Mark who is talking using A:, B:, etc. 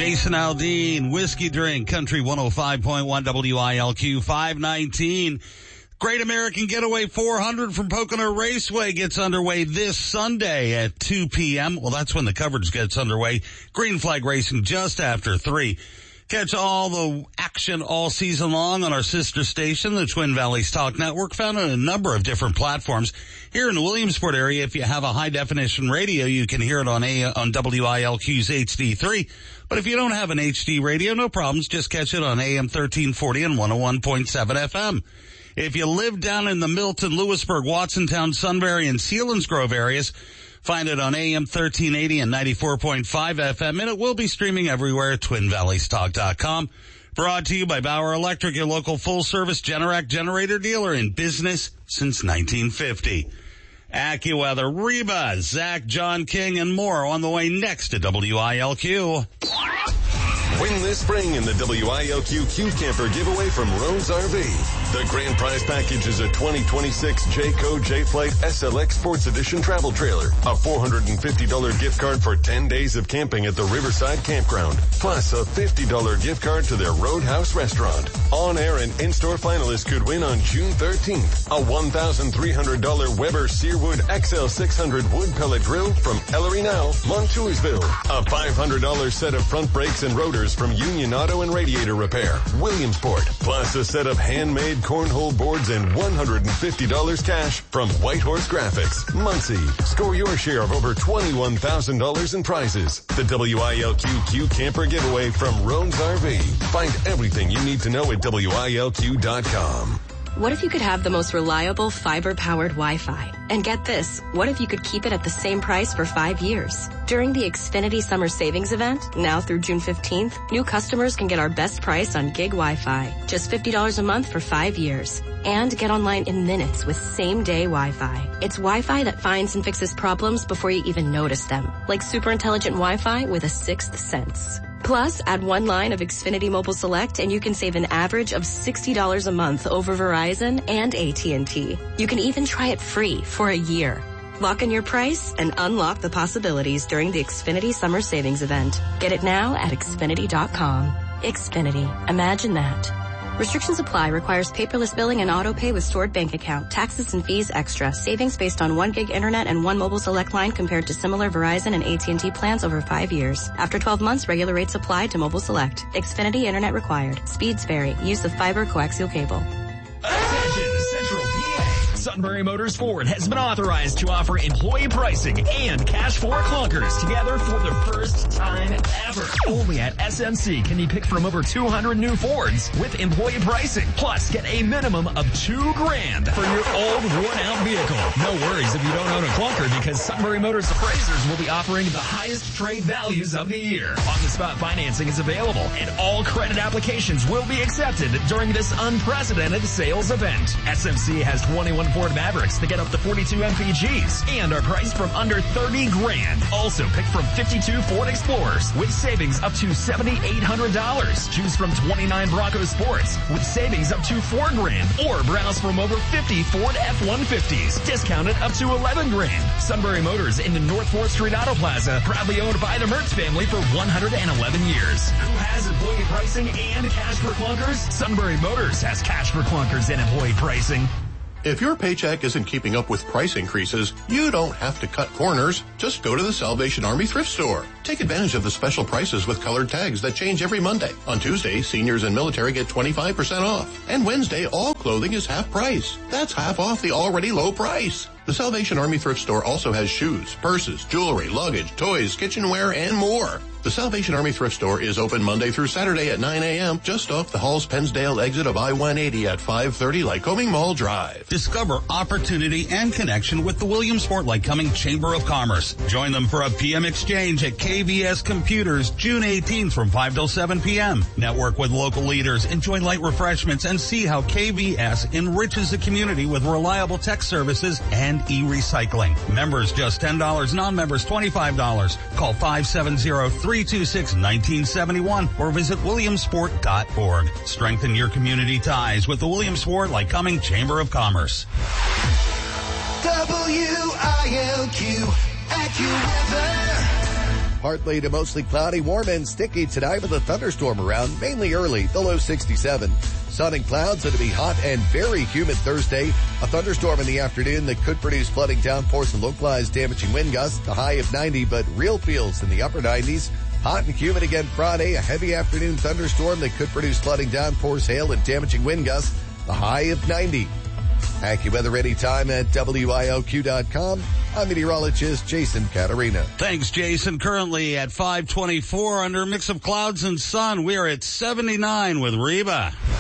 A: Jason Aldean, Whiskey Drink, Country 105.1 WILQ 519. Great American Getaway 400 from Pocono Raceway gets underway this Sunday at 2 p.m. Well, that's when the coverage gets underway. Green Flag Racing just after 3. Catch all the action all season long on our sister station, the Twin Valleys Talk Network, found on a number of different platforms. Here in the Williamsport area, if you have a high-definition radio, you can hear it on WILQ's HD3. But if you don't have an HD radio, no problems. Just catch it on AM 1340 and 101.7 FM. If you live down in the Milton, Lewisburg, Watsontown, Sunbury, and Selinsgrove areas, find it on AM 1380 and 94.5 FM, and it will be streaming everywhere at TwinValleysTalk.com. Brought to you by Bauer Electric, your local full-service Generac generator dealer in business since 1950. AccuWeather, Reba, Zach, John King, and more on the way next to WILQ.
B: Win this spring in the WILQ Q Camper giveaway from Rose RV. The grand prize package is a 2026 Jayco J-Flight SLX Sports Edition travel trailer, a $450 gift card for 10 days of camping at the Riverside Campground, plus a $50 gift card to their Roadhouse restaurant. On-air and in-store finalists could win on June 13th a $1,300 Weber Searwood XL600 wood pellet grill from Ellery Now, Montoursville, a $500 set of front brakes and rotors from Union Auto and Radiator Repair, Williamsport, plus a set of handmade cornhole boards and $150 cash from Whitehorse Graphics. Muncie, score your share of over $21,000 in prizes. The WILQ Q Camper giveaway from Rones RV. Find everything you need to know at WILQ.com.
C: What if you could have the most reliable fiber-powered Wi-Fi? And get this, what if you could keep it at the same price for 5 years? During the Xfinity Summer Savings Event, now through June 15th, new customers can get our best price on gig Wi-Fi. Just $50 a month for 5 years. And get online in minutes with same-day Wi-Fi. It's Wi-Fi that finds and fixes problems before you even notice them. Like super intelligent Wi-Fi with a sixth sense. Plus, add one line of Xfinity Mobile Select and you can save an average of $60 a month over Verizon and AT&T. You can even try it free for a year. Lock in your price and unlock the possibilities during the Xfinity Summer Savings Event. Get it now at Xfinity.com. Xfinity. Imagine that. Restrictions apply. Requires paperless billing and auto pay with stored bank account. Taxes and fees extra. Savings based on 1 gig internet and 1 mobile select line compared to similar Verizon and AT&T plans over 5 years. After 12 months, regular rates apply to mobile select. Xfinity internet required. Speeds vary. Use of fiber coaxial cable.
D: Attention, Central PA. Sunbury Motors Ford has been authorized to offer employee pricing and cash for clunkers together for the first time ever. Only at SMC can you pick from over 200 new Fords with employee pricing. Plus, get a minimum of $2,000 for your old, worn-out vehicle. No worries if you don't own a clunker because Sunbury Motors appraisers will be offering the highest trade values of the year. On-the-spot financing is available, and all credit applications will be accepted during this unprecedented sales event. SMC has 21 Ford Mavericks that get up to 42 MPGs and are priced from under $30,000. Also, pick from 52 Ford Explorers with savings up to $7,800. Choose from 29 Bronco Sports with savings up to $4,000, or browse from over 50 Ford F-150s discounted up to $11,000. Sunbury Motors in the North 4th Street Auto Plaza, proudly owned by the Mertz family for 111 years. Who has employee pricing and cash for clunkers? Sunbury Motors has cash for clunkers and employee pricing.
E: If your paycheck isn't keeping up with price increases, you don't have to cut corners. Just go to the Salvation Army Thrift Store. Take advantage of the special prices with colored tags that change every Monday. On Tuesday, seniors and military get 25% off. And Wednesday, all clothing is half price. That's half off the already low price. The Salvation Army Thrift Store also has shoes, purses, jewelry, luggage, toys, kitchenware, and more. The Salvation Army Thrift Store is open Monday through Saturday at 9 a.m. just off the Halls-Pennsdale exit of I-180 at 530 Lycoming Mall Drive.
A: Discover opportunity and connection with the Williamsport Lycoming Chamber of Commerce. Join them for a PM exchange at KVS Computers June 18th from 5 till 7 p.m. Network with local leaders, enjoy light refreshments, and see how KVS enriches the community with reliable tech services and e-recycling. Members just $10, non-members $25. Call 570-326-1971 or visit williamsport.org. Strengthen your community ties with the Williamsport Lycoming Chamber of Commerce.
F: WILQ AccuWeather. partly to mostly cloudy, warm and sticky tonight with a thunderstorm around, mainly early, the low 67. Sun and clouds, it'll be hot and very humid Thursday. A thunderstorm in the afternoon that could produce flooding downpours and localized damaging wind gusts, the high of 90, but real feels in the upper 90s. Hot and humid again Friday, a heavy afternoon thunderstorm that could produce flooding downpours, hail and damaging wind gusts, the high of 90. AccuWeather anytime at WIOQ.com. I'm meteorologist Jason Catarina.
A: Thanks, Jason. Currently at 524 under a mix of clouds and sun. We are at 79 with Reba.